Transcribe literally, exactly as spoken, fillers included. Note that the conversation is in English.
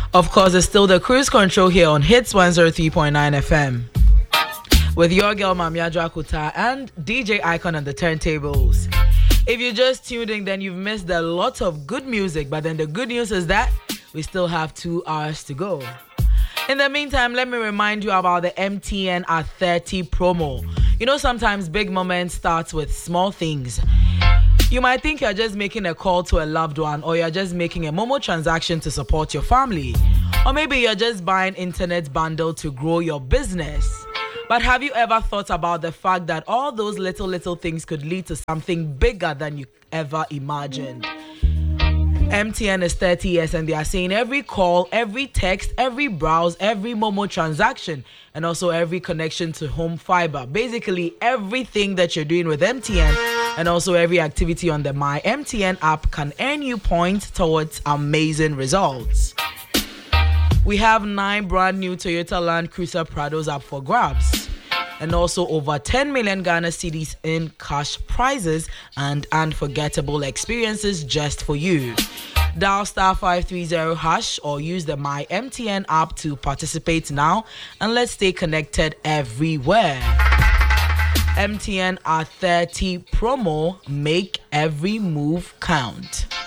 Of course, it's still the cruise control here on Hits one oh three point nine F M. With your girl, Mamia Drakuta, and D J Icon on the turntables. If you just tuned in, then you've missed a lot of good music. But then the good news is that we still have two hours to go. In the meantime, let me remind you about the M T N at thirty promo. You know, sometimes big moments start with small things. You might think you're just making a call to a loved one, or you're just making a Momo transaction to support your family. Or maybe you're just buying internet bundle to grow your business. But have you ever thought about the fact that all those little, little things could lead to something bigger than you ever imagined? M T N is thirty years and they are saying every call, every text, every browse, every Momo transaction, and also every connection to home fiber. Basically, everything that you're doing with M T N and also every activity on the My M T N app can earn you points towards amazing results. We have nine brand new Toyota Land Cruiser Prados up for grabs. And also over ten million Ghana cedis in cash prizes and unforgettable experiences just for you. Dial star five three zero hash or use the My M T N app to participate now, and let's stay connected everywhere. M T N at thirty promo, make every move count.